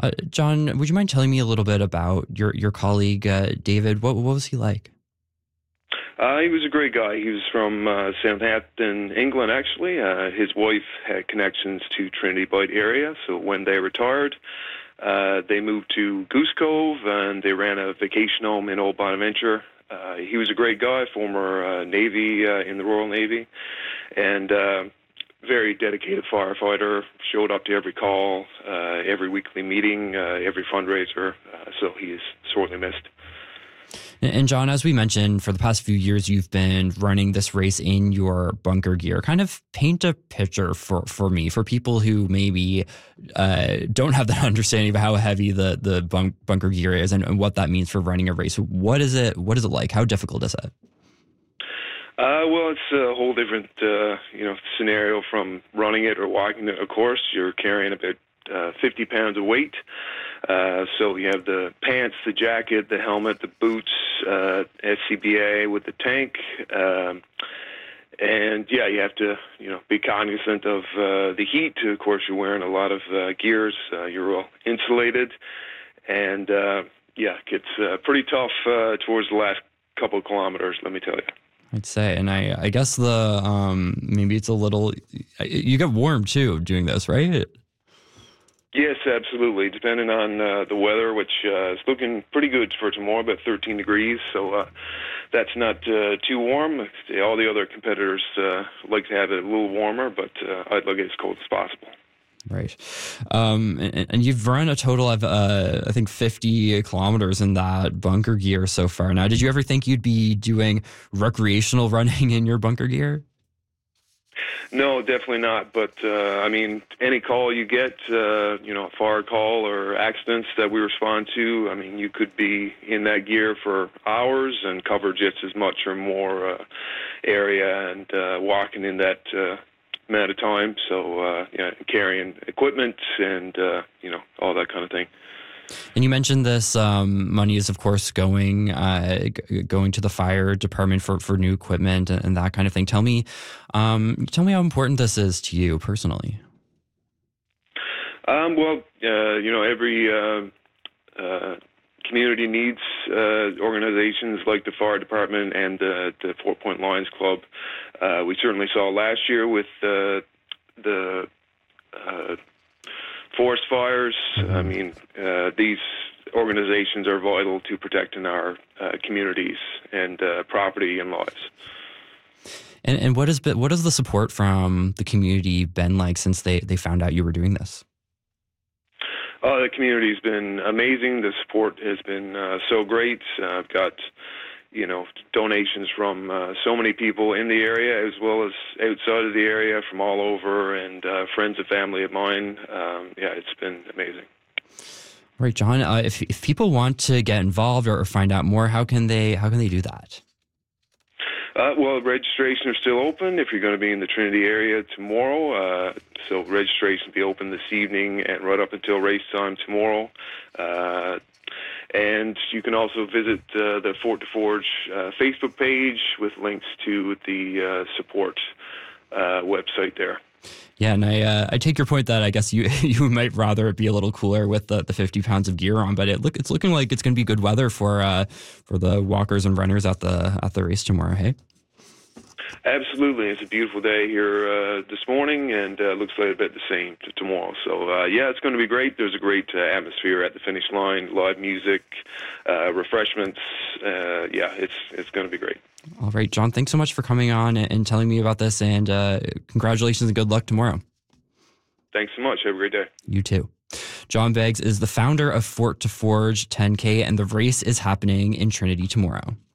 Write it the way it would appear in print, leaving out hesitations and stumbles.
John, would you mind telling me a little bit about your colleague, David? What was he like? He was a great guy. He was from Southampton, England, actually. His wife had connections to Trinity Bight area, so when they retired, they moved to Goose Cove, and they ran a vacation home in Old Bonaventure. He was a great guy, former Navy in the Royal Navy, and very dedicated firefighter, showed up to every call, every weekly meeting, every fundraiser, so he is sorely missed. And John, as we mentioned, for the past few years, you've been running this race in your bunker gear. Kind of paint a picture for me, for people who maybe don't have that understanding of how heavy the bunker gear is and what that means for running a race. What is it like? How difficult is it? Well, it's a whole different scenario from running it or walking it. Of course, you're carrying about 50 pounds of weight. So you have the pants, the jacket, the helmet, the boots, SCBA with the tank. And yeah, you have to, be cognizant of the heat. Of course, you're wearing a lot of gears. You're all insulated. And it gets pretty tough towards the last couple of kilometers, let me tell you. I'd say, and I guess maybe it's a little, you get warm too doing this, right? Yes, absolutely. Depending on the weather, which is looking pretty good for tomorrow, about 13 degrees. So that's not too warm. All the other competitors like to have it a little warmer, but I'd like it as cold as possible. Right. And you've run a total of, I think, 50 kilometers in that bunker gear so far. Now, did you ever think you'd be doing recreational running in your bunker gear? No, definitely not. But, any call you get, a fire call or accidents that we respond to, you could be in that gear for hours and cover just as much or more area and walking in that amount of time. So, carrying equipment and, all that kind of thing. And you mentioned this money is, of course, going to the fire department for new equipment and that kind of thing. Tell me how important this is to you personally. Every community needs organizations like the fire department and the Fort Point Lions Club. We certainly saw last year with the forest fires. These organizations are vital to protecting our communities and property and lives. And what has the support from the community been like since they found out you were doing this? The community's been amazing. The support has been so great. I've got donations from so many people in the area as well as outside of the area from all over, and friends and family of mine. It's been amazing. Right, John. If people want to get involved or find out more, how can they do that? Registration is still open if you're going to be in the Trinity area tomorrow. So registration will be open this evening and right up until race time tomorrow. And you can also visit the Fort de Forge Facebook page with links to the support website there. Yeah, and I take your point that I guess you might rather it be a little cooler with the 50 pounds of gear on, but it's looking like it's going to be good weather for the walkers and runners at the race tomorrow. Hey. Absolutely. It's a beautiful day here this morning, and looks like about the same to tomorrow. So, it's going to be great. There's a great atmosphere at the finish line, live music, refreshments. It's going to be great. All right, John, thanks so much for coming on and telling me about this, and congratulations and good luck tomorrow. Thanks so much. Have a great day. You too. John Beggs is the founder of Fort de Forge 10K, and the race is happening in Trinity tomorrow.